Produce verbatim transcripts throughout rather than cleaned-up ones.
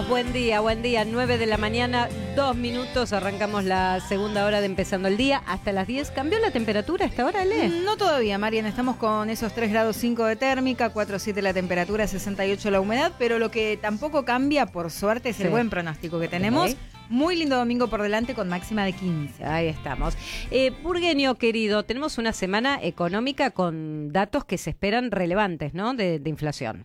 Bienvenidos, buen día, buen día, nueve de la mañana, dos minutos, arrancamos la segunda hora de Empezando el Día, hasta las diez. ¿Cambió la temperatura a esta hora, Ale? No todavía, Mariana, estamos con esos tres grados cinco de térmica, cuatro siete la temperatura, sesenta y ocho la humedad, pero lo que tampoco cambia, por suerte, es sí. el buen pronóstico que tenemos. Okay. Muy lindo domingo por delante con máxima de quince. Ahí estamos. Eh, Burgueño, querido, tenemos una semana económica con datos que se esperan relevantes, ¿no? De, de inflación.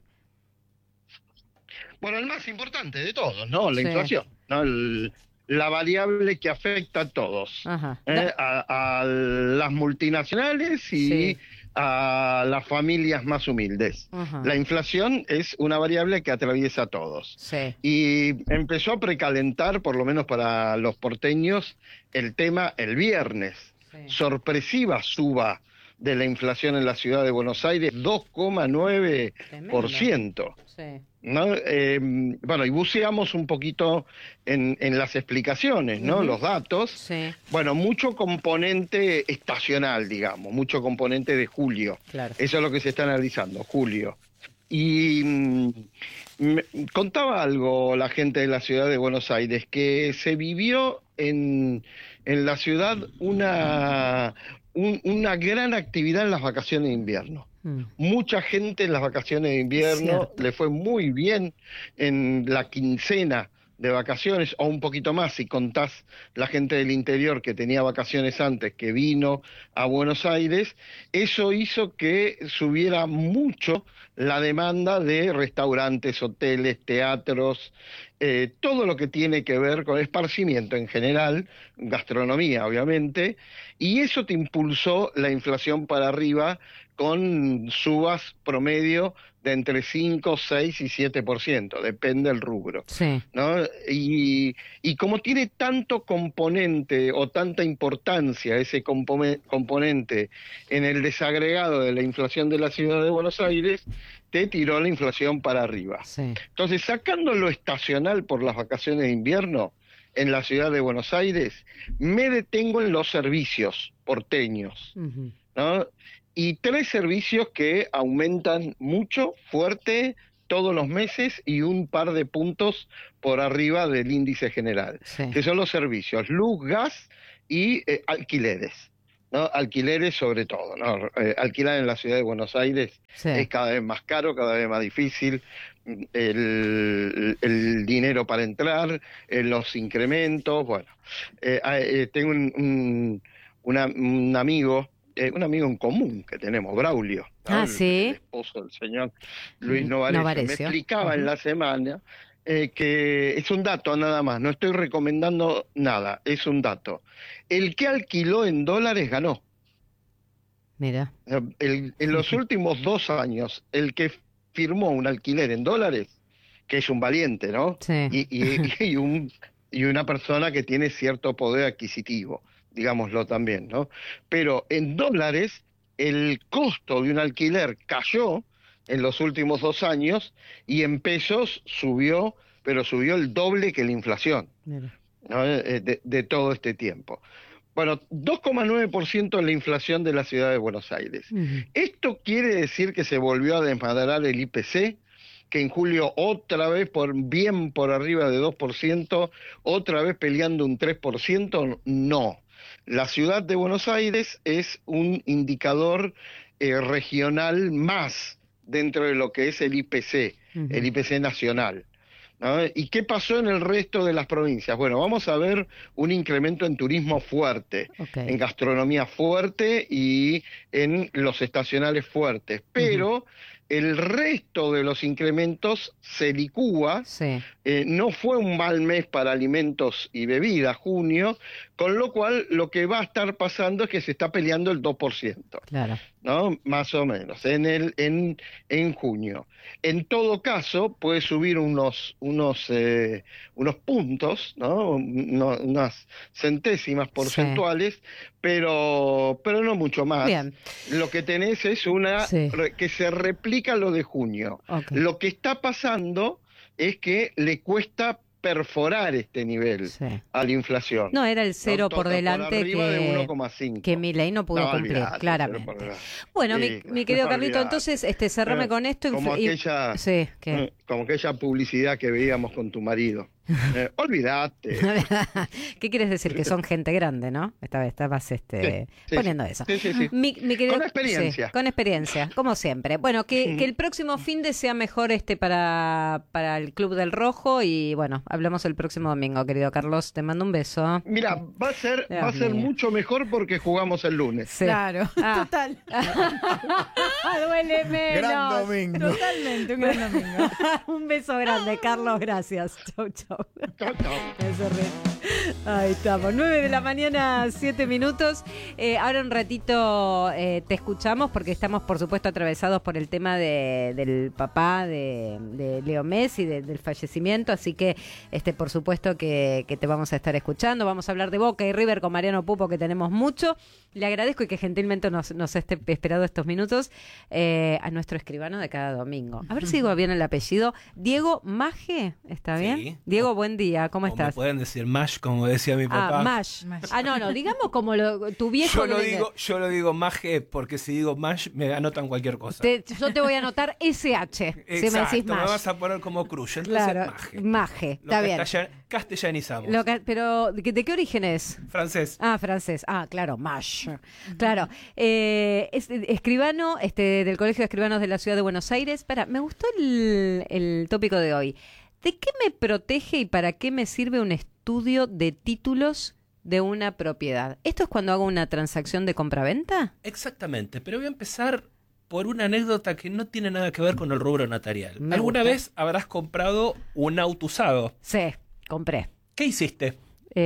Bueno, el más importante de todos, ¿no? La sí. inflación, ¿no? El, la variable que afecta a todos, ¿eh? a, a las multinacionales y sí. a las familias más humildes. Ajá. La inflación es una variable que atraviesa a todos. Sí. Y empezó a precalentar, por lo menos para los porteños, el tema el viernes. Sí. Sorpresiva suba de la inflación en la ciudad de Buenos Aires, dos coma nueve por ciento. Sí. ¿No? Eh, bueno, y buceamos un poquito en, en las explicaciones, ¿no? Uh-huh. Los datos. Sí. Bueno, mucho componente estacional, digamos, mucho componente de julio. Claro. Eso es lo que se está analizando, julio. Y mm, me contaba algo la gente de la ciudad de Buenos Aires, que se vivió en, en la ciudad una... Un, una gran actividad en las vacaciones de invierno. Mm. Mucha gente en las vacaciones de invierno, cierto. Le fue muy bien en la quincena de vacaciones, o un poquito más si contás la gente del interior que tenía vacaciones antes, que vino a Buenos Aires. Eso hizo que subiera mucho la demanda de restaurantes, hoteles, teatros, eh, todo lo que tiene que ver con esparcimiento en general, gastronomía obviamente, y eso te impulsó la inflación para arriba con subas promedio de entre cinco, seis y siete por ciento, depende del rubro. Sí. ¿No? Y, y como tiene tanto componente o tanta importancia ese compone, componente en el desagregado de la inflación de la ciudad de Buenos Aires, te tiró la inflación para arriba. Sí. Entonces, sacando lo estacional por las vacaciones de invierno en la ciudad de Buenos Aires, me detengo en los servicios porteños, uh-huh. ¿no? Y tres servicios que aumentan mucho, fuerte, todos los meses y un par de puntos por arriba del índice general, sí. que son los servicios luz, gas y eh, alquileres. ¿No? Alquileres sobre todo, ¿no? Eh, alquilar en la ciudad de Buenos Aires sí. es cada vez más caro, cada vez más difícil, el, el dinero para entrar, eh, los incrementos, bueno. Eh, eh, tengo un, un, una, un amigo, eh, un amigo en común que tenemos, Braulio, ¿no? Ah, el, sí. el esposo del señor Luis Novarecio, Novarecio. me explicaba uh-huh. en la semana Eh, que es un dato nada más, no estoy recomendando nada, es un dato. El que alquiló en dólares ganó. Mira. El, en los últimos dos años, el que firmó un alquiler en dólares, que es un valiente, ¿no? Sí. Y, y, y, un, y una persona que tiene cierto poder adquisitivo, digámoslo también, ¿no? Pero en dólares, el costo de un alquiler cayó en los últimos dos años, y en pesos subió, pero subió el doble que la inflación, ¿no? de, de todo este tiempo. Bueno, dos coma nueve por ciento en la inflación de la ciudad de Buenos Aires. Uh-huh. ¿Esto quiere decir que se volvió a desmadrar el I P C? Que en julio otra vez por bien por arriba de dos por ciento, otra vez peleando un tres por ciento? No. La ciudad de Buenos Aires es un indicador eh, regional más dentro de lo que es el I P C, uh-huh. el I P C nacional, ¿no? ¿Y qué pasó en el resto de las provincias? Bueno, vamos a ver un incremento en turismo fuerte, okay. en gastronomía fuerte y en los estacionales fuertes, pero uh-huh. el resto de los incrementos se licúa, sí. eh, no fue un mal mes para alimentos y bebidas, junio, con lo cual lo que va a estar pasando es que se está peleando el dos por ciento, claro. ¿no? Más o menos, en el en, en junio. En todo caso, puede subir unos, unos, eh, unos puntos, ¿no? Uno, unas centésimas porcentuales, sí. pero, pero no mucho más. Bien. Lo que tenés es una sí. que se replica lo de junio. Okay. Lo que está pasando es que le cuesta perforar este nivel sí. a la inflación. No, era el cero no, por delante por que, de que Milei no pudo no, cumplir, olvidate, claramente. Bueno, sí, mi, mi querido no Carlito, entonces este cerrame eh, con esto. Como y, aquella, sí, ¿qué? como aquella publicidad que veíamos con tu marido. Eh, olvídate. ¿Qué quieres decir? Que son gente grande, ¿no? Esta vez estabas este, sí, sí, poniendo eso. Sí, sí, sí. Mi, mi querido, con experiencia. Sí, con experiencia, como siempre. Bueno, que, mm. que el próximo fin de sea mejor este para, para el Club del Rojo y bueno, hablamos el próximo domingo, querido Carlos. Te mando un beso. Mira, va a ser, va a ser mucho mejor porque jugamos el lunes. Sí. Claro, ah. total. Duele menos. Gran domingo. Totalmente, un gran domingo. Un beso grande, Carlos, gracias. Chau, chau. Chau, chau. Eso re... Ahí estamos, nueve de la mañana, siete minutos. Eh, ahora un ratito eh, te escuchamos porque estamos, por supuesto, atravesados por el tema de, del papá de, de Leo Messi, de, del fallecimiento. Así que, este, por supuesto, que, que te vamos a estar escuchando. Vamos a hablar de Boca y River con Mariano Pupo, que tenemos mucho. Le agradezco y que gentilmente nos, nos esté esperado estos minutos eh, a nuestro escribano de cada domingo. A ver si digo bien el apellido. Diego Maje, ¿está bien? Sí. Diego, buen día, ¿cómo o estás? Me pueden decir Mash, como decía mi papá. Ah, Mash. Ah, no, no, digamos como lo, tu viejo. Yo lo digo, yo lo digo Maje porque si digo Mash me anotan cualquier cosa. Te, yo te voy a anotar S H. Exacto, si me decís Mash. Me vas a poner como Cruz. Claro, Maje. Maje, está bien. Castellanizamos. Lo que, pero, ¿de, ¿de qué origen es? Francés. Ah, francés. Ah, claro, Mash. Claro. Eh, es, escribano este, del Colegio de Escribanos de la Ciudad de Buenos Aires. Espera, me gustó el, el tópico de hoy. ¿De qué me protege y para qué me sirve un estudio de títulos de una propiedad? ¿Esto es cuando hago una transacción de compraventa? Exactamente, pero voy a empezar por una anécdota que no tiene nada que ver con el rubro notarial. Me ¿Alguna gusta. vez habrás comprado un auto usado? Sí, compré. ¿Qué hiciste?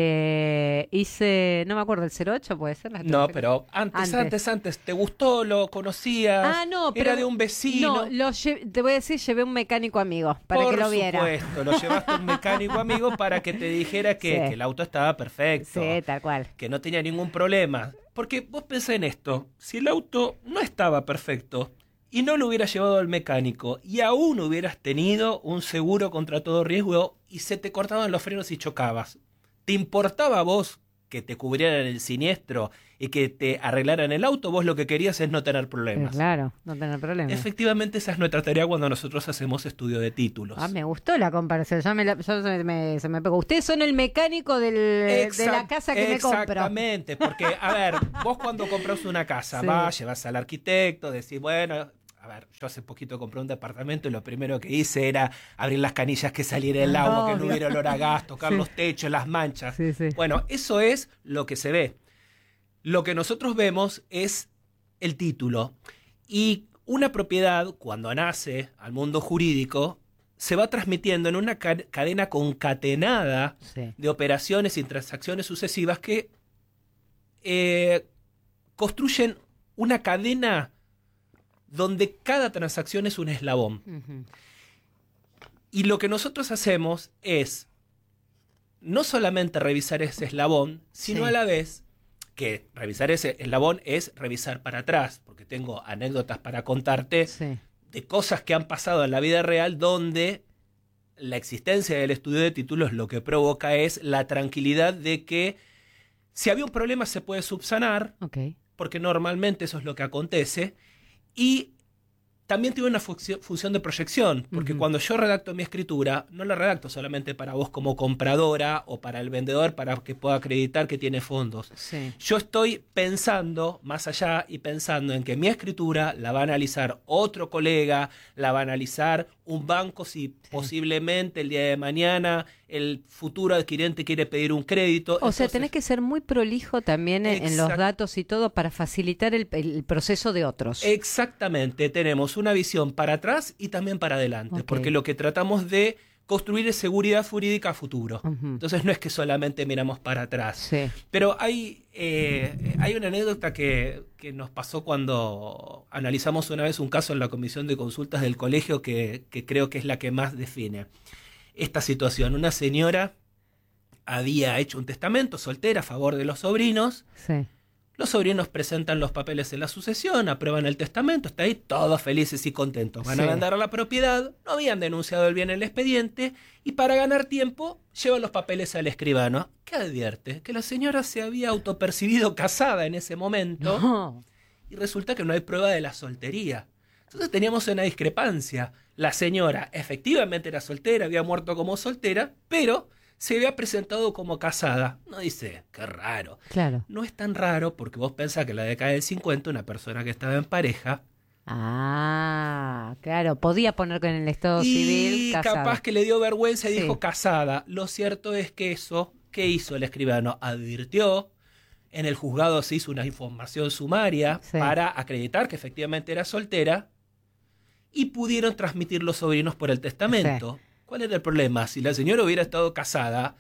Eh, hice, no me acuerdo, el cero ocho puede ser. La no, pero antes, antes, antes, antes, ¿te gustó? ¿Lo conocías? Ah, no, pero. ¿Era de un vecino? No, lo lle- te voy a decir, llevé un mecánico amigo para Por que lo viera. Por supuesto, lo llevaste a un mecánico amigo para que te dijera que, sí. que el auto estaba perfecto. Sí, tal cual. Que no tenía ningún problema. Porque vos pensá en esto, si el auto no estaba perfecto y no lo hubieras llevado al mecánico y aún hubieras tenido un seguro contra todo riesgo y se te cortaban los frenos y chocabas, ¿te importaba a vos que te cubrieran el siniestro y que te arreglaran el auto? Vos lo que querías es no tener problemas. Claro, no tener problemas. Efectivamente, esa es nuestra tarea cuando nosotros hacemos estudio de títulos. Ah, me gustó la comparación. Ya me la, ya se, me, se me pegó. Ustedes son el mecánico del, Exact- de la casa que me compro. Exactamente, porque, a ver, vos cuando compras una casa, sí. vas, llevas al arquitecto, decís, bueno... A ver, yo hace poquito compré un departamento y lo primero que hice era abrir las canillas, que saliera el agua, oh, que no hubiera olor a gas, tocar sí. los techos, las manchas. Sí, sí. Bueno, eso es lo que se ve. Lo que nosotros vemos es el título. Y una propiedad, cuando nace al mundo jurídico, se va transmitiendo en una ca- cadena concatenada sí. de operaciones y transacciones sucesivas que eh, construyen una cadena donde cada transacción es un eslabón. Uh-huh. Y lo que nosotros hacemos es no solamente revisar ese eslabón, sino sí. a la vez que revisar ese eslabón es revisar para atrás, porque tengo anécdotas para contarte sí. de cosas que han pasado en la vida real donde la existencia del estudio de títulos lo que provoca es la tranquilidad de que si había un problema se puede subsanar, okay. porque normalmente eso es lo que acontece. Y también tiene una func- función de proyección, porque uh-huh. cuando yo redacto mi escritura, no la redacto solamente para vos como compradora o para el vendedor para que pueda acreditar que tiene fondos. Sí. Yo estoy pensando más allá y pensando en que mi escritura la va a analizar otro colega, la va a analizar un banco si sí. posiblemente el día de mañana el futuro adquirente quiere pedir un crédito. O Entonces, sea, tenés que ser muy prolijo también en, en los datos y todo para facilitar el, el proceso de otros. Exactamente, tenemos una visión para atrás y también para adelante, okay. porque lo que tratamos de construir es seguridad jurídica a futuro. Uh-huh. Entonces no es que solamente miramos para atrás. Sí. Pero hay, eh, hay una anécdota que, que nos pasó cuando analizamos una vez un caso en la comisión de consultas del colegio que, que creo que es la que más define esta situación. Una señora había hecho un testamento soltera a favor de los sobrinos. Sí. Los sobrinos presentan los papeles en la sucesión, aprueban el testamento, está ahí todos felices y contentos. Van sí. a vender la propiedad, no habían denunciado el bien en el expediente y para ganar tiempo llevan los papeles al escribano. ¿Qué advierte? Que la señora se había autopercibido casada en ese momento no. y resulta que no hay prueba de la soltería. Entonces teníamos una discrepancia. La señora efectivamente era soltera, había muerto como soltera, pero se había presentado como casada. No dice, qué raro. Claro. No es tan raro porque vos pensás que en la década del cincuenta una persona que estaba en pareja... Ah, claro, podía poner con el estado y civil casada. capaz que le dio vergüenza y sí. dijo casada. Lo cierto es que eso, ¿qué hizo el escribano? Advirtió, en el juzgado se hizo una información sumaria sí. para acreditar que efectivamente era soltera y pudieron transmitir los sobrinos por el testamento. Sí. ¿Cuál era el problema? Si la señora hubiera estado casada,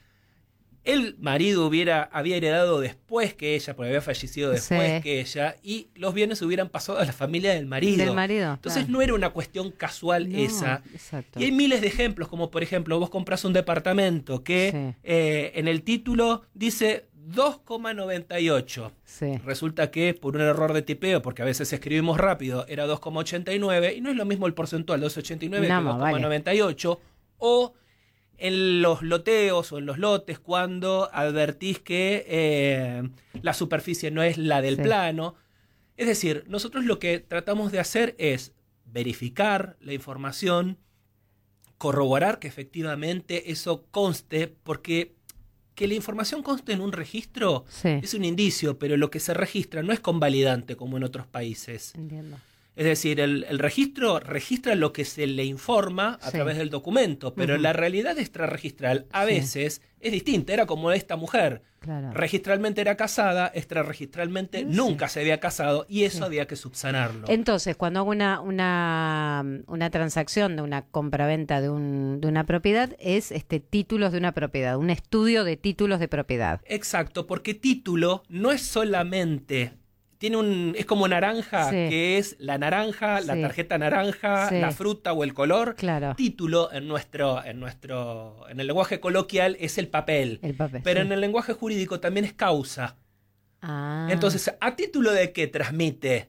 el marido hubiera, había heredado después que ella, porque había fallecido después sí. que ella, y los bienes hubieran pasado a la familia del marido. Del marido. Entonces claro. no era una cuestión casual no, esa. Exacto. Y hay miles de ejemplos, como por ejemplo, vos compras un departamento que sí. eh, en el título dice dos coma noventa y ocho. Sí. Resulta que por un error de tipeo, porque a veces escribimos rápido, era dos coma ochenta y nueve, y no es lo mismo el porcentual dos coma ochenta y nueve no, que dos coma noventa y ocho, vale. O en los loteos o en los lotes cuando advertís que eh, la superficie no es la del sí. plano. Es decir, nosotros lo que tratamos de hacer es verificar la información, corroborar que efectivamente eso conste, porque que la información conste en un registro sí. es un indicio, pero lo que se registra no es convalidante como en otros países. Entiendo. Es decir, el, el registro registra lo que se le informa a sí. través del documento, pero uh-huh. la realidad extrarregistral a sí. veces es distinta. Era como esta mujer. Claro. Registralmente era casada, extrarregistralmente sí. nunca se había casado y eso sí. había que subsanarlo. Entonces, cuando hago una, una, una transacción de una compraventa de, un, de una propiedad, es este títulos de una propiedad, un estudio de títulos de propiedad. Exacto, porque título no es solamente... Tiene un, es como naranja, sí. que es la naranja, sí. la tarjeta naranja, sí. la fruta o el color. Claro. Título en nuestro, en nuestro, en el lenguaje coloquial es el papel. El papel. Pero sí. en el lenguaje jurídico también es causa. Ah. Entonces, ¿a título de qué transmite?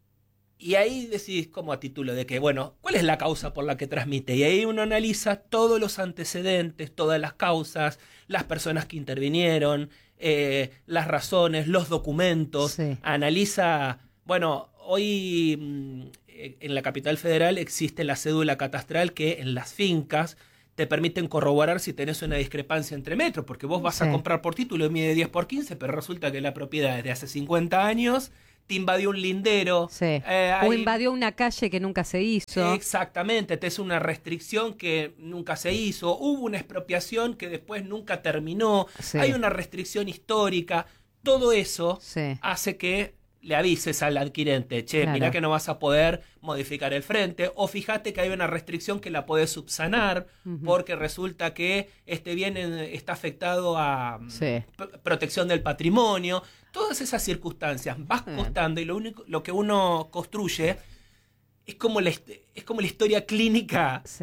Y ahí decís, ¿cómo a título de qué? Bueno, ¿cuál es la causa por la que transmite? Y ahí uno analiza todos los antecedentes, todas las causas, las personas que intervinieron, eh, las razones, los documentos. Sí. Analiza, bueno, hoy mmm, en la capital federal existe la cédula catastral que en las fincas te permiten corroborar si tenés una discrepancia entre metros, porque vos vas sí. a comprar por título y mide diez por quince, pero resulta que la propiedad es de hace cincuenta años, te invadió un lindero. Sí. Eh, o hay... invadió una calle que nunca se hizo. Exactamente, te es una restricción que nunca se hizo, hubo una expropiación que después nunca terminó, sí. hay una restricción histórica, todo eso sí. hace que le avises al adquirente, che, claro. mirá que no vas a poder modificar el frente, o fíjate que hay una restricción que la podés subsanar, uh-huh. porque resulta que este bien está afectado a sí. p- protección del patrimonio. Todas esas circunstancias vas Bien. costando y lo único lo que uno construye es como la, es como la historia clínica sí.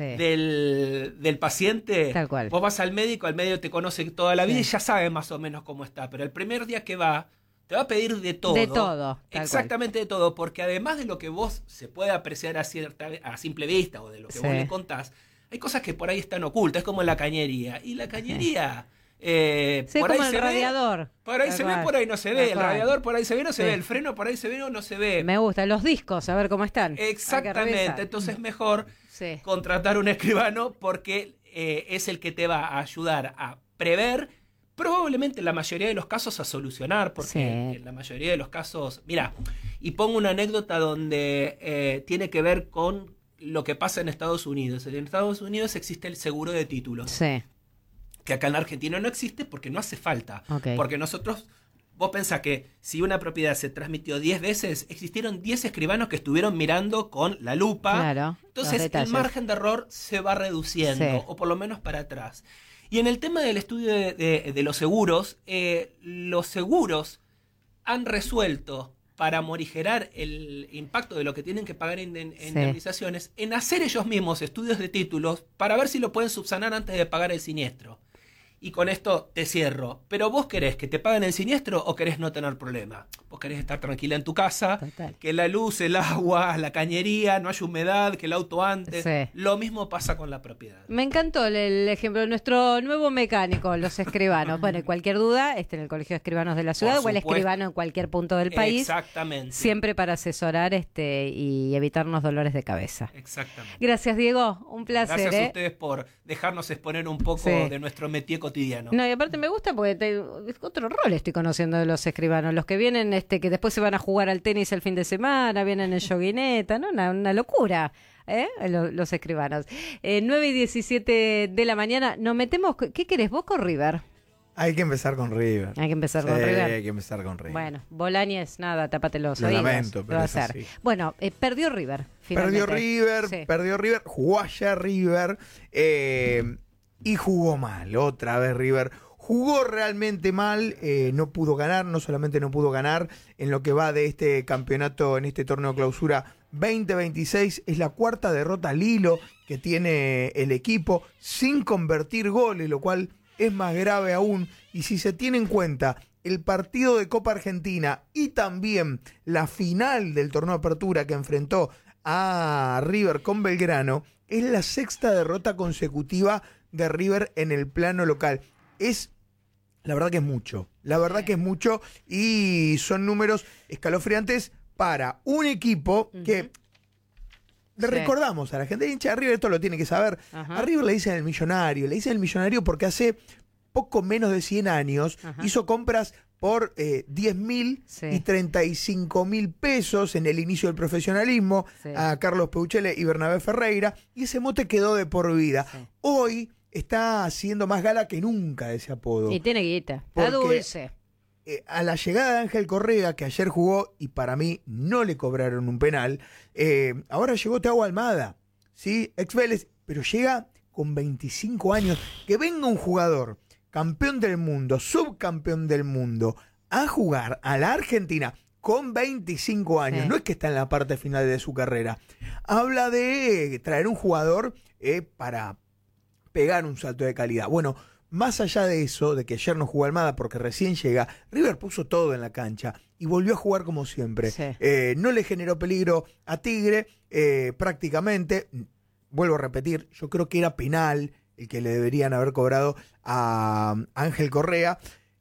del, del paciente. Tal cual. Vos vas al médico, el médico te conoce toda la vida sí. y ya sabe más o menos cómo está, pero el primer día que va te va a pedir de todo. De todo. Exactamente cual. de todo, porque además de lo que vos se puede apreciar a, cierta, a simple vista o de lo que sí. vos le contás, hay cosas que por ahí están ocultas, es como la cañería. Y la cañería... Sí. Eh, sí, por como ahí el se radiador. Ve, por ahí se ve, por ahí no se ve. El radiador por ahí se ve, no se sí. ve. El freno por ahí se ve o no se ve. Me gusta. Los discos, a ver cómo están. Exactamente. Entonces es mejor sí. contratar un escribano porque eh, es el que te va a ayudar a prever, probablemente en la mayoría de los casos a solucionar, porque sí. en la mayoría de los casos... Mira, y pongo una anécdota donde eh, tiene que ver con lo que pasa en Estados Unidos. En Estados Unidos existe el seguro de títulos. Sí. Que acá en Argentina no existe porque no hace falta. Okay. Porque nosotros, vos pensás que si una propiedad se transmitió diez veces, existieron diez escribanos que estuvieron mirando con la lupa. Claro, entonces el margen de error se va reduciendo, sí. o por lo menos para atrás. Y en el tema del estudio de, de, de los seguros, eh, los seguros han resuelto para morigerar el impacto de lo que tienen que pagar en, en sí. indemnizaciones, en hacer ellos mismos estudios de títulos para ver si lo pueden subsanar antes de pagar el siniestro. Y con esto te cierro. Pero vos querés que te paguen el siniestro o querés no tener problema. Vos querés estar tranquila en tu casa, Total. que la luz, el agua, la cañería, no haya humedad, que el auto antes. Sí. Lo mismo pasa con la propiedad. Me encantó el, el ejemplo de nuestro nuevo mecánico, los escribanos. Bueno, cualquier duda, este en el Colegio de Escribanos de la Ciudad o el escribano en cualquier punto del país. Exactamente. Siempre para asesorar este y evitarnos dolores de cabeza. Exactamente. Gracias, Diego. Un placer. Gracias ¿eh? a ustedes por dejarnos exponer un poco sí. de nuestro métier cotidiano. No, y aparte me gusta porque te, otro rol estoy conociendo de los escribanos, los que vienen, este, que después se van a jugar al tenis el fin de semana, vienen en yoguineta, ¿no? Una, una locura, ¿eh? Los, los escribanos. Eh, nueve y diecisiete de la mañana, nos metemos, ¿qué querés, Boca o River? Hay que empezar con River. Hay que empezar sí, con River. hay que empezar con River. Bueno, Bolañez, nada, tápate los Lo oídos. lamento, pero va a es hacer. así. Bueno, eh, perdió River, finalmente. Perdió River, sí. perdió River, jugó allá River eh, y jugó mal. Otra vez River jugó realmente mal, eh, no pudo ganar, no solamente no pudo ganar en lo que va de este campeonato, en este torneo clausura veinte veintiséis, es la cuarta derrota al hilo que tiene el equipo sin convertir goles, lo cual es más grave aún. Y si se tiene en cuenta el partido de Copa Argentina y también la final del torneo Apertura que enfrentó a River con Belgrano, es la sexta derrota consecutiva de River en el plano local. Es, la verdad que es mucho, la verdad que es mucho y son números escalofriantes para un equipo uh-huh. que le sí. recordamos a la gente hincha de River, esto lo tiene que saber. Uh-huh. A River le dicen el millonario, le dicen el millonario porque hace poco menos de cien años uh-huh. hizo compras por eh, diez mil sí. y treinta y cinco mil pesos en el inicio del profesionalismo sí. a Carlos Peuchele y Bernabé Ferreira, y ese mote quedó de por vida. Sí. Hoy está haciendo más gala que nunca ese apodo. Y tiene guita, está dulce. Eh, a la llegada de Ángel Correa, que ayer jugó y para mí no le cobraron un penal, eh, ahora llegó Thiago Almada, ¿sí? Ex Vélez, pero llega con veinticinco años. Que venga un jugador campeón del mundo, subcampeón del mundo, a jugar a la Argentina con veinticinco años, sí. no es que está en la parte final de su carrera, habla de traer un jugador eh, para pegar un salto de calidad. Bueno, más allá de eso, de que ayer no jugó Almada porque recién llega, River puso todo en la cancha y volvió a jugar como siempre. Sí. Eh, no le generó peligro a Tigre, eh, prácticamente, vuelvo a repetir, yo creo que era penal el que le deberían haber cobrado a Ángel Correa.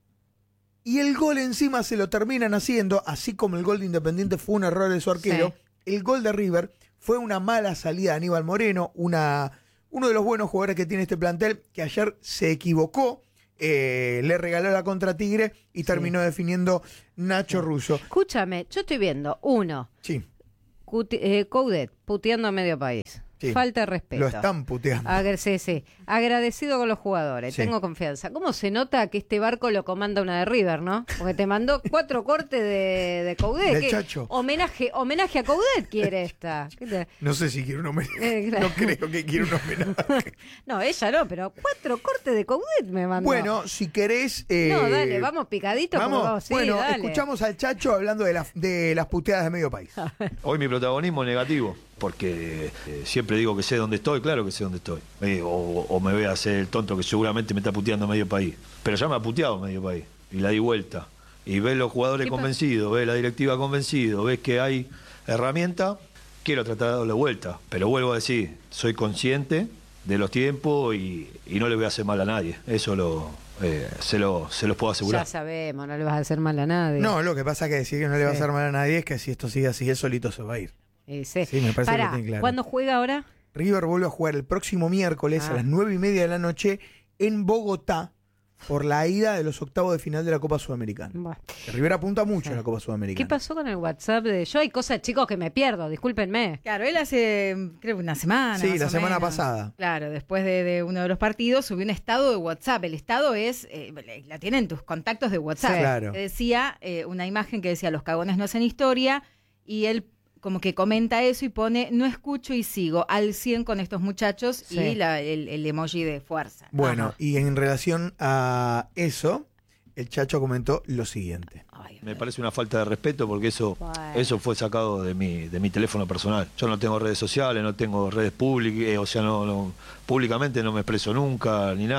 Y el gol encima se lo terminan haciendo, así como el gol de Independiente fue un error de su arquero, sí. el gol de River fue una mala salida de Aníbal Moreno, una... uno de los buenos jugadores que tiene este plantel, que ayer se equivocó, eh, le regaló la contra Tigre y sí. terminó definiendo Nacho sí. Russo. Escúchame, yo estoy viendo, uno, sí. Cuti, eh, Coudet puteando a medio país. Sí. Falta de respeto. Lo están puteando. Agra- sí, sí. Agradecido con los jugadores, sí. tengo confianza. ¿Cómo se nota que este barco lo comanda una de River, no? Porque te mandó cuatro cortes de, de Coudet. De Chacho. Homenaje, homenaje a Coudet quiere esta. ¿Qué te... No sé si quiere un homenaje. Eh, claro. No creo que quiera un homenaje. No, ella no, pero cuatro cortes de Coudet me mandó. Bueno, si querés... Eh... No, dale, vamos picadito. Vamos, vamos sí, bueno, dale. Escuchamos al Chacho hablando de, la, de las puteadas de medio país. Hoy mi protagonismo es negativo, porque eh, siempre digo que sé dónde estoy, claro que sé dónde estoy. Eh, o, o me voy a hacer el tonto que seguramente me está puteando medio país. Pero ya me ha puteado medio país, y la di vuelta. Y ves los jugadores convencidos, ves la directiva convencido, ves que hay herramienta, quiero tratar de darle vuelta. Pero vuelvo a decir, soy consciente de los tiempos y, y no le voy a hacer mal a nadie. Eso lo... Eh, se, lo, se los puedo asegurar. Ya sabemos, no le vas a hacer mal a nadie. No, lo que pasa es que decir que no le sí. va a hacer mal a nadie es que si esto sigue así, él solito se va a ir. Eh, sí. sí, me parece Pará, que lo tiene claro. ¿Cuándo juega ahora? River vuelve a jugar el próximo miércoles ah. a las nueve y media de la noche en Bogotá por la ida de los octavos de final de la Copa Sudamericana. Bueno. River apunta mucho sí. a la Copa Sudamericana. ¿Qué pasó con el WhatsApp de yo? Hay cosas, chicos, que me pierdo, discúlpenme. Claro, él hace, creo, una semana. Sí, la semana menos. pasada. Claro, después de, de uno de los partidos subió un estado de WhatsApp. El estado es, eh, la tienen tus contactos de WhatsApp. Sí. Claro. Que decía, eh, una imagen que decía, los cagones no hacen historia, y él como que comenta eso y pone, no escucho y sigo al cien con estos muchachos sí. y la, el, el emoji de fuerza. Bueno, Ajá. y en relación a eso, el Chacho comentó lo siguiente. Ay, me parece una falta de respeto porque eso, bueno. eso fue sacado de mi, de mi teléfono personal. Yo no tengo redes sociales, no tengo redes públicas, o sea, no, no, públicamente no me expreso nunca ni nada.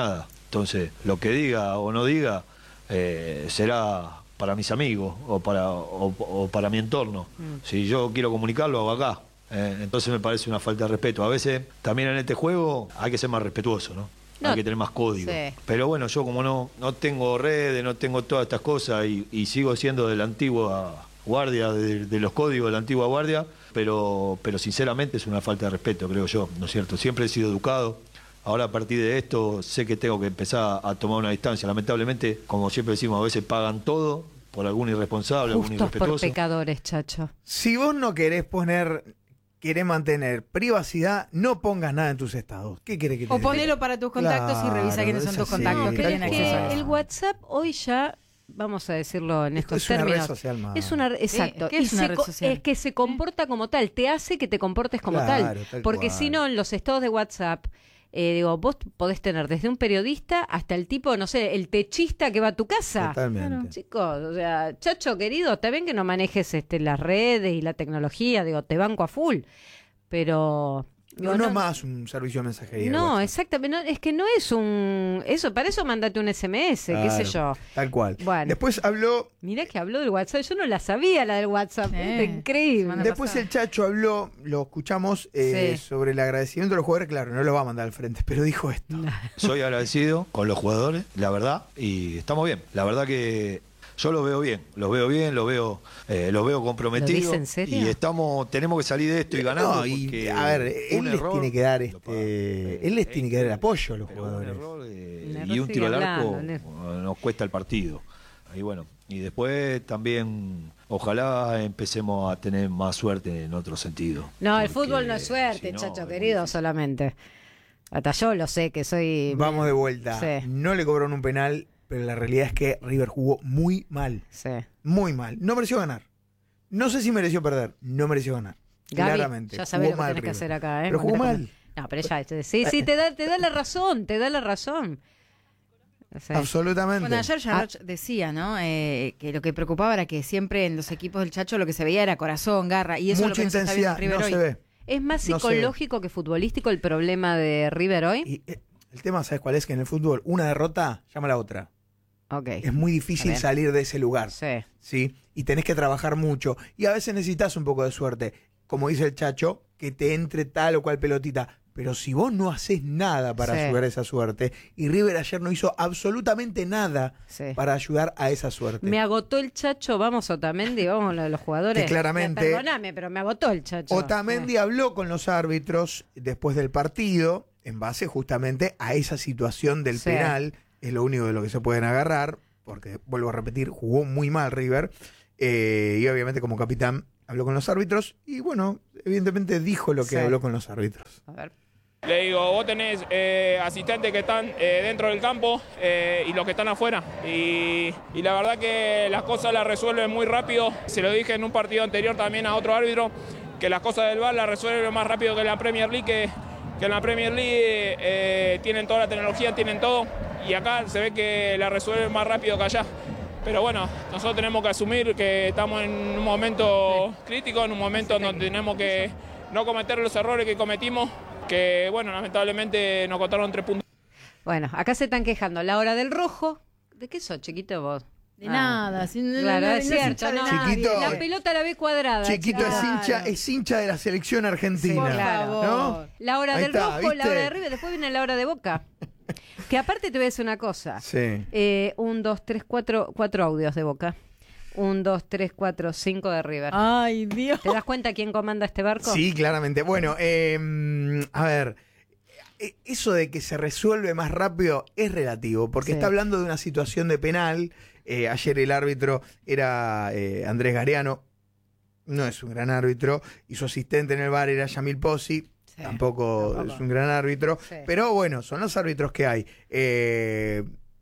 Entonces, lo que diga o no diga eh, será para mis amigos o para, o, o para mi entorno. Mm. Si yo quiero comunicarlo, hago acá. Eh, entonces me parece una falta de respeto. A veces, también en este juego, hay que ser más respetuoso, ¿no? No, hay que tener más código. Sí. Pero bueno, yo como no, no tengo redes, no tengo todas estas cosas y, y sigo siendo de la antigua guardia, de, de los códigos de la antigua guardia, pero, pero sinceramente es una falta de respeto, creo yo, ¿no es cierto? Siempre he sido educado. Ahora a partir de esto sé que tengo que empezar a tomar una distancia. Lamentablemente, como siempre decimos, a veces pagan todo por algún irresponsable, Justos algún irrespetuoso. Por pecadores, Chacho. Si vos no querés poner... querés mantener privacidad, no pongas nada en tus estados. ¿Qué querés que te O diga? ponelo para tus contactos claro, y revisa quiénes son tus contactos no, que tienen es acceso a que el WhatsApp hoy ya, vamos a decirlo en estos es términos, una red social más. es una exacto, ¿Qué es y una se red co- social? es que se comporta como tal, te hace que te comportes como Claro, tal, tal porque cual. si no en los estados de WhatsApp Eh, digo, vos podés tener desde un periodista hasta el tipo, no sé, el techista que va a tu casa. Totalmente. Claro, chicos, o sea, Chacho querido, está bien que no manejes este las redes y la tecnología, digo, te banco a full, pero... No, digo, no es más un servicio de mensajería. No, WhatsApp. exactamente, no, es que no es un... Eso, para eso mandate un S M S, qué sé yo. Claro, tal cual. Bueno. Después habló... Mirá que habló del WhatsApp, yo no la sabía la del WhatsApp, Sí. es increíble. Semana Después pasada. el Chacho habló, lo escuchamos, eh, Sí. sobre el agradecimiento de los jugadores. Claro, no lo va a mandar al frente, pero dijo esto. Soy agradecido con los jugadores, la verdad, y estamos bien. La verdad que yo los veo bien, los veo bien, los veo, eh, los veo comprometidos. ¿Lo dice en serio? Y estamos, tenemos que salir de esto y ganar. No, y, a ver, él les tiene que dar este, él les tiene que dar el apoyo a los pero jugadores. Un error, eh, Un error y un sigue tiro al hablando, arco ne- eh, nos cuesta el partido. Y bueno, y después también ojalá empecemos a tener más suerte en otro sentido. No, el Porque fútbol no es suerte, si no, Chacho es muy querido, difícil. solamente. Hasta yo lo sé, que soy... Vamos de vuelta. Sí. No le cobraron un penal, pero la realidad es que River jugó muy mal. Sí. Muy mal. No mereció ganar. No sé si mereció perder. No mereció ganar. Gaby, Claramente. ya sabés Jugó lo que mal tenés que River. hacer acá, ¿eh? Pero jugó Cuando- mal. No, pero ya, sí, sí, te da, te da la razón, te da la razón. Sí. Absolutamente. Bueno, ayer Ah. Jarrach decía, ¿no? Eh, que lo que preocupaba era que siempre en los equipos del Chacho lo que se veía era corazón, garra, y eso es lo Mucha que no se está viendo intensidad. en River No hoy. se ve. ¿Es más No se ve. psicológico que futbolístico el problema de River hoy? Y, eh, el tema, ¿sabes cuál es? Que en el fútbol una derrota llama a la otra. Ok. Es muy difícil Está bien. salir de ese lugar. Sí. ¿Sí? Y tenés que trabajar mucho. Y a veces necesitas un poco de suerte. Como dice el Chacho, que te entre tal o cual pelotita. Pero si vos no haces nada para Sí. ayudar a esa suerte, y River ayer no hizo absolutamente nada Sí. para ayudar a esa suerte. Me agotó el Chacho, vamos Otamendi, vamos a lo de los jugadores. Que claramente- Me- Perdóname, pero me agotó el Chacho. Otamendi habló con los árbitros después del partido, en base justamente a esa situación del Sí. penal. Es lo único de lo que se pueden agarrar, porque, vuelvo a repetir, jugó muy mal River. Eh, y obviamente como capitán habló con los árbitros y bueno, evidentemente dijo lo que Sí. habló con los árbitros. A ver. Le digo, vos tenés eh, asistentes que están eh, dentro del campo eh, y los que están afuera. Y, y la verdad que las cosas las resuelven muy rápido. Se lo dije en un partido anterior también a otro árbitro, que las cosas del V A R las resuelven más rápido que en la Premier League, que, que en la Premier League eh, tienen toda la tecnología, tienen todo. Y acá se ve que la resuelven más rápido que allá. Pero bueno, nosotros tenemos que asumir que estamos en un momento crítico, en un momento donde tenemos que no cometer los errores que cometimos, que bueno, lamentablemente nos costaron tres puntos. Bueno, acá se están quejando. La hora del rojo. ¿De qué sos, chiquito, vos? De Ah. nada, sin, Claro, no- es no se cierto. hincha de No. nadie. Chiquito. La pelota la ve cuadrada. Chiquito chico. es hincha, Claro. es hincha de la selección argentina. Por Claro. favor. ¿No? La hora Ahí del está, rojo, la ¿viste? hora de River, después viene la hora de Boca. Que aparte te voy a decir una cosa. Sí. Eh, un, dos, tres, cuatro, cuatro audios de Boca. Un, dos, tres, cuatro, cinco de River. Ay, Dios. ¿Te das cuenta quién comanda este barco? Sí, claramente. Bueno, eh, a ver, eh, eso de que se resuelve más rápido es relativo, porque Sí. está hablando de una situación de penal. Eh, ayer el árbitro era eh, Andrés Gariano, no es un gran árbitro, y su asistente en el V A R era Yamil Pozzi. Sí, Tampoco, tampoco. es un gran árbitro, Sí. pero bueno, son los árbitros que hay. Eh,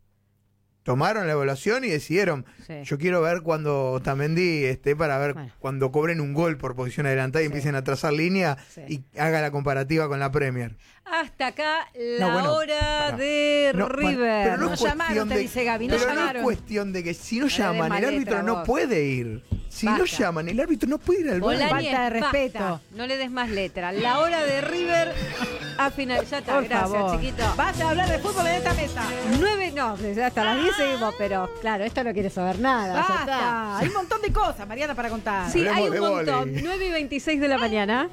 tomaron la evaluación y decidieron, Sí. yo quiero ver cuando Otamendi esté para ver Bueno. cuando cobren un gol por posición adelantada y Sí. empiecen a trazar línea Sí. y haga la comparativa con la Premier. Hasta acá la No, bueno, hora pará. de No, River. pero no No es llamaron, cuestión te de, dice Gaby, no pero no llamaron. es cuestión de que si no Dale de llaman, el maletra, árbitro no vos. puede ir. Si Basta. no llaman, el árbitro no puede ir al bar. Bolañez, Falta de respeto. basta. No le des más letra. La hora de River ha finalizado. Ya está, Por gracias, favor. chiquito. Vas a hablar de fútbol en esta mesa. Nueve, no, hasta las diez seguimos, pero claro, esta no quiere saber nada. ya está. Basta. Hay un montón de cosas, Mariana, para contar. Sí, Hablemos hay un de montón. vóley. nueve y veintiséis de la mañana.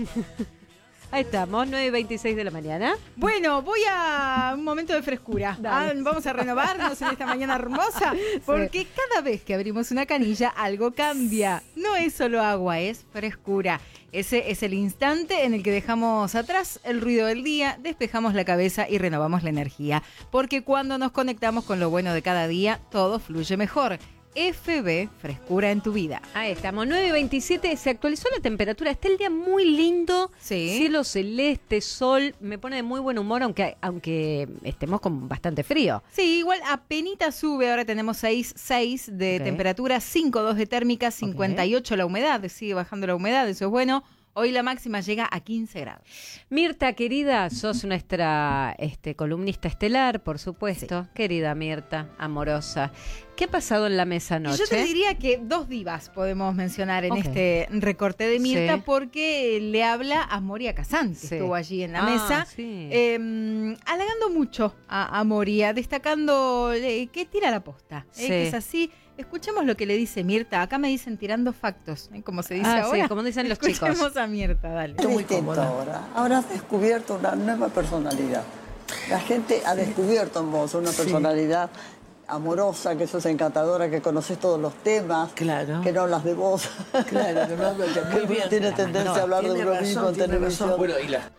Ahí estamos, nueve y veintiséis de la mañana. Bueno, voy a un momento de frescura. Dale. Ah, vamos a renovarnos en esta mañana hermosa, porque cada vez que abrimos una canilla algo cambia. No es solo agua, es frescura. Ese es el instante en el que dejamos atrás el ruido del día, despejamos la cabeza y renovamos la energía. Porque cuando nos conectamos con lo bueno de cada día, todo fluye mejor. F B, frescura en tu vida. Ahí estamos, nueve y veintisiete, se actualizó la temperatura, está el día muy lindo, Sí. cielo celeste, sol, me pone de muy buen humor, aunque, aunque estemos con bastante frío. Sí, igual apenita sube, ahora tenemos seis punto seis de Ok. temperatura, cinco punto dos de térmica, cincuenta y ocho la humedad, sigue bajando la humedad, eso es bueno. Hoy la máxima llega a quince grados. Mirta, querida, sos nuestra este, columnista estelar, por supuesto. Querida Mirta, amorosa. ¿Qué ha pasado en la mesa Y anoche? yo te diría que dos divas podemos mencionar en Ok. este recorte de Mirta, Sí. porque le habla a Moria Kazan, que Sí. estuvo allí en la Ah, mesa, sí. eh, halagando mucho a, a Moria, destacando eh, que tira la posta, eh, Sí. que es así. Escuchemos lo que le dice Mirta. Acá me dicen tirando factos, ¿eh? Como se dice Ah, sí, ahora. como dicen los chicos. Escuchemos a Mirta, dale. Es distinto ahora. Ahora has descubierto una nueva personalidad. La gente ha descubierto en vos una personalidad amorosa, que sos encantadora, que conoces todos los temas, Claro. que no hablas de vos. Claro, que no hablo de muy bien. Tienes tendencia No, a hablar de tiene uno razón, mismo en tiene televisión. razón. Bueno, y la,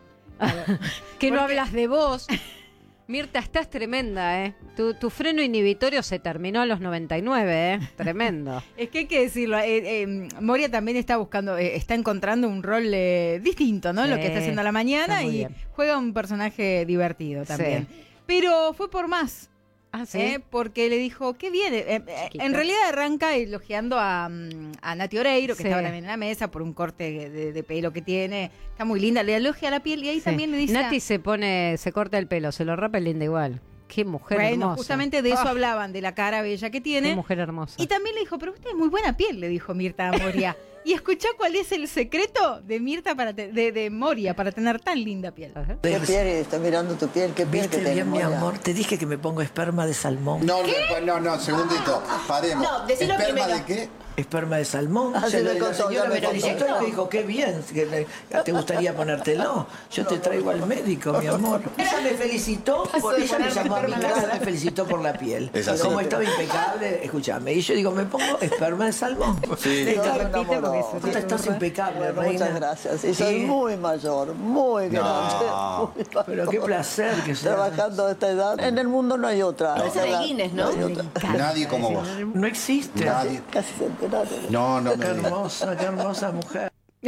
Que no hablas de vos. Mirta, estás tremenda, ¿eh? Tu, tu freno inhibitorio se terminó a los noventa y nueve, ¿eh? Tremendo. Es que hay que decirlo, eh, eh, Moria también está buscando, eh, está encontrando un rol eh, distinto, ¿no? Sí, Lo que está haciendo a la mañana está muy y bien. juega un personaje divertido también. Sí. Pero fue por más. Ah, ¿eh? Porque le dijo, qué bien. Eh, eh, Chiquita. en realidad arranca elogiando a, mm, a Nati Oreiro, que Sí. estaba también en la mesa, por un corte de, de pelo que tiene. Está muy linda, le elogia la piel y ahí Sí. también le dice... Nati se pone, se corta el pelo, se lo rapa y linda igual. Qué mujer bueno, hermosa. justamente de eso Ah, hablaban, de la cara bella que Qué tiene. mujer hermosa. Y también le dijo, pero usted es muy buena piel, le dijo Mirta a Moria. Y escuchá cuál es el secreto de Mirta para te- de, de Moria para tener tan linda piel. Ajá. ¿Qué piel? Estoy mirando tu piel, qué piel que ¿Viste tenés, bien, mi Moria. amor? Te dije que me pongo esperma de salmón. No, no, no, no, segundito, paremos. No, decilo ¿Esperma primero. de qué? Esperma de salmón. Ah, Se sí lo- me la contó, señora ya me me lo contó. visitó y me dijo, qué bien, que le- ¿te gustaría ponértelo? Yo te traigo al médico, mi amor. Ella me felicitó, por, ella me llamó a mi casa, me felicitó por la piel. Es así. Como estaba impecable, escúchame. Y yo digo, me pongo esperma de salmón. Sí. Le No, digo, me enamoró. Tú estás impecable, Bueno, reina. muchas gracias. Y soy Sí. muy mayor, muy grande. No. muy mayor. Pero qué placer que sea. Trabajando a esta edad. En el mundo no hay otra. No. Esa Esa edad. de Guinness, ¿no? Nadie como vos. No existe. Nadie. Casi centenario. No, no me Qué digas. hermosa, qué hermosa mujer.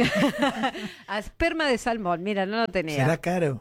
Esperma de salmón, mira, no lo tenía. ¿Será caro?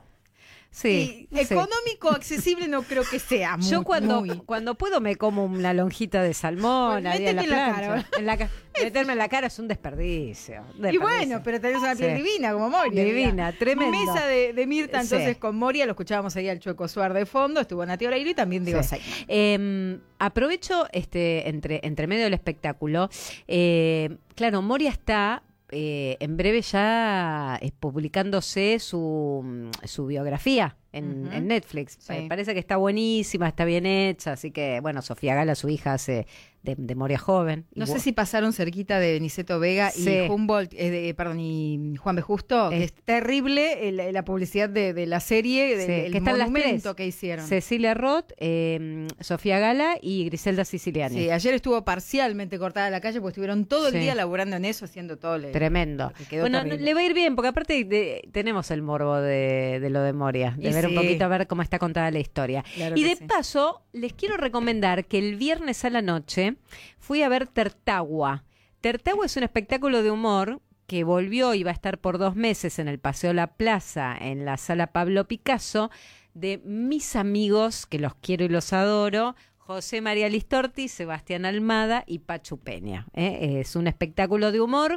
Sí, Y sí. económico, accesible, no creo que sea. Muy, Yo cuando, muy. cuando puedo me como una lonjita de salmón Pues ahí en la métete en la plancha. cara. En la ca- meterme en la cara es un desperdicio. Y desperdicio. bueno, pero tenés una piel Sí. divina como Moria. Divina, mira. tremendo. Mesa de, de Mirta, Sí. entonces con Moria, lo escuchábamos ahí al Chueco Suar de fondo, estuvo Nati Oreiro y también Diego Sí. Seidman. Eh, aprovecho este entre, entre medio del espectáculo. eh, claro, Moria está eh, en breve ya eh, publicándose su, su biografía en, Ujú. en Netflix. Sí. Pa- Parece que está buenísima, está bien hecha, así que, bueno, Sofía Gala, su hija, hace de, de Moria joven. No Y sé bu- si pasaron cerquita de Niceto Vega Sí. y Humboldt, eh, de- perdón, y Juan B. Justo. que Es- Es terrible el- la publicidad de, de la serie, de- Sí, el que están las monumento tres. que hicieron. Cecilia Roth, eh, Sofía Gala y Griselda Siciliani. Sí, ayer estuvo parcialmente cortada la calle porque estuvieron todo el Sí. día laburando en eso, haciendo todo el... Tremendo. que quedó Bueno, terrible. le va a ir bien, porque aparte de- tenemos el morbo de, de lo de Moria, de Y ver un sí. poquito a ver cómo está contada la historia. Claro y que de sí. paso, les quiero recomendar que el viernes a la noche fui a ver Tertagua. Tertagua es un espectáculo de humor que volvió y va a estar por dos meses en el Paseo La Plaza, en la Sala Pablo Picasso, de mis amigos, que los quiero y los adoro, José María Listorti, Sebastián Almada y Pachu Peña. ¿eh? Es un espectáculo de humor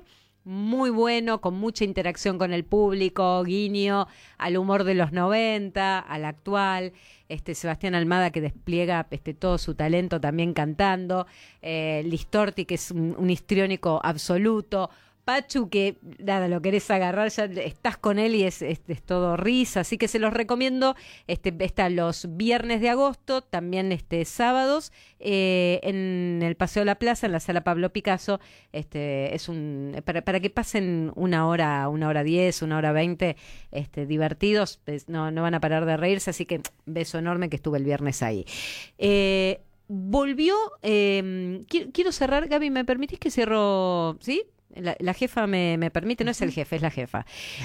muy bueno, con mucha interacción con el público, guiño al humor de los noventa, al actual. Este Sebastián Almada, que despliega este, todo su talento también cantando. Eh, Listorti, que es un, un histriónico absoluto. Pachu, que nada, lo querés agarrar, ya estás con él y es, es, es todo risa, así que se los recomiendo. Este, está los viernes de agosto, también este sábados, eh, en el Paseo de la Plaza, en la Sala Pablo Picasso. Este, es un para, para que pasen una hora, una hora diez, una hora veinte, este, divertidos, pues, no, no van a parar de reírse, así que beso enorme que estuve el viernes ahí. Eh, volvió, eh, quiero, quiero cerrar, Gaby, ¿me permitís que cierro? ¿Sí? La, la jefa me, me permite, no es el jefe, es la jefa.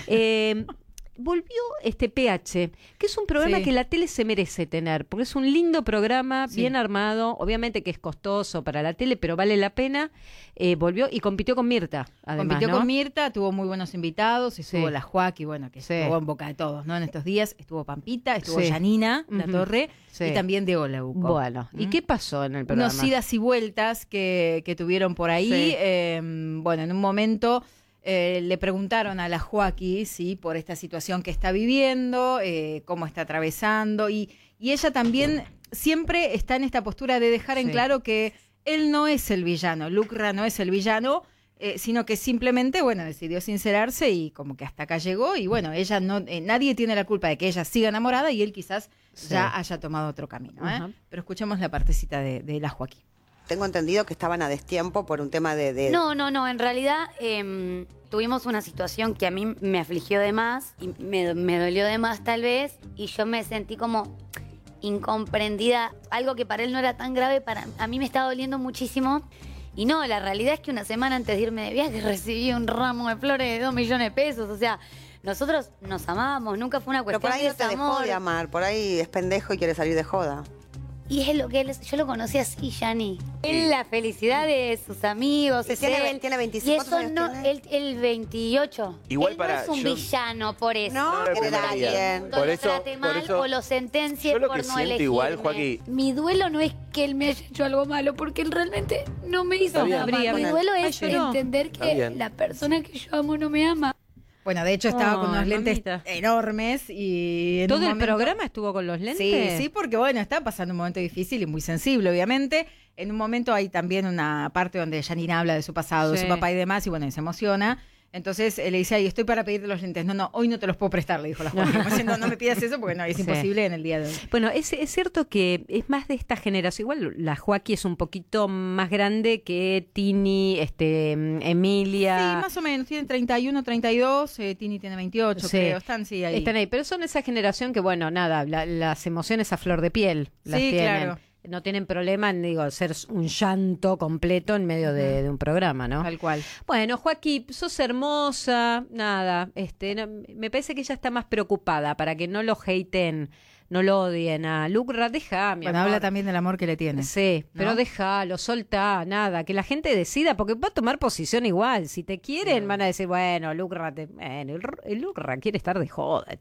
Eh, volvió este P H, que es un programa sí. que la tele se merece tener, porque es un lindo programa, sí. bien armado, obviamente que es costoso para la tele, pero vale la pena. Eh, volvió y compitió con Mirta, además, Compitió ¿no? con Mirta, tuvo muy buenos invitados, estuvo Sí. la Joaquí, bueno, que Sí. estuvo en boca de todos, ¿no? En estos días estuvo Pampita, estuvo Sí. Yanina, La Ujú. Torre, Sí. y también Diego Leuco. Bueno, ¿y ¿Mm? qué pasó en el programa? Unos idas y vueltas que, que tuvieron por ahí. Sí. Eh, bueno, en un momento eh, le preguntaron a la Joaquí, ¿sí? Por esta situación que está viviendo, eh, cómo está atravesando, y, y ella también siempre está en esta postura de dejar en Sí. claro que él no es el villano, Lucra no es el villano, eh, sino que simplemente, bueno, decidió sincerarse y como que hasta acá llegó, y bueno, ella no, eh, nadie tiene la culpa de que ella siga enamorada y él quizás Sí. ya haya tomado otro camino, ¿eh? Ajá. Pero escuchemos la partecita de, de la Joaquín. Tengo entendido que estaban a destiempo por un tema de... de... No, no, no. En realidad eh, tuvimos una situación que a mí me afligió de más y me, me dolió de más tal vez, y yo me sentí como incomprendida. Algo que para él no era tan grave, para a mí me estaba doliendo muchísimo. Y no, la realidad es que una semana antes de irme de viaje recibí un ramo de flores de dos millones de pesos. O sea, nosotros nos amábamos, nunca fue una Pero cuestión por ahí de no te dejó desamor. de amar, por ahí es pendejo y quiere salir de joda. Y es lo que él es. Yo lo conocí así, Yani. Él, la felicidad de sus amigos, ¿Y es tiene, él. tiene Y veinticinco eso años no, tiene? él, él veintiocho. Igual él para- no es un yo- villano por eso. No, No, que le da María. bien. Lo Por eso- trate por mal eso- o lo sentencie yo lo por que no siento elegirme. igual, Joaquín. Mi duelo no es que él me haya hecho algo malo, porque él realmente no me hizo Está bien. nada malo. Habría- Mi duelo Ay, es lloró. entender Está que bien. la persona que yo amo no me ama. Bueno, de hecho estaba con Ay, unos lentes mamita. enormes y en ¿Todo un el momento- programa estuvo con los lentes? Sí, sí, porque bueno, está pasando un momento difícil y muy sensible, obviamente. En un momento hay también una parte donde Janina habla de su pasado, de Sí. su papá y demás, y bueno, y se emociona. Entonces él le dice, ay, estoy para pedirte los lentes. No, no, hoy no te los puedo prestar, le dijo la Joaquín. Como diciendo, no me pidas eso porque no, es Sí. imposible en el día de hoy. Bueno, es, es cierto que es más de esta generación. Igual la Joaquí es un poquito más grande que Tini, este, Emilia. Sí, más o menos. Tienen treinta y uno, treinta y dos, eh, Tini tiene veintiocho, Sí. creo. Están, sí, ahí. Están ahí, pero son esa generación que, bueno, nada, la- las emociones a flor de piel las Sí, tienen. claro. No tienen problema en, digo, ser un llanto completo en medio de, de un programa, ¿no? Tal cual. Bueno, Joaquín, sos hermosa, nada, este, no- me parece que ella está más preocupada para que no lo haten, no lo odien a Lucra, deja, mi Bueno, amor. habla también del amor que le tiene. Sí, ¿no? pero déjalo, soltá, nada, que la gente decida, porque va a tomar posición igual. Si te quieren, van a decir, bueno, Lucra, te, bueno, el, el Lucra quiere estar de joda,